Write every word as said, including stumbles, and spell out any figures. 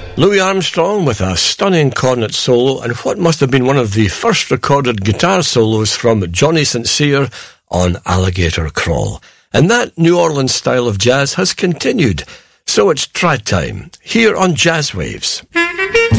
Louis Armstrong with a stunning cornet solo and what must have been one of the first recorded guitar solos from Johnny Saint Cyr on Alligator Crawl. And that New Orleans style of jazz has continued. So it's trad time, here on Jazz Waves.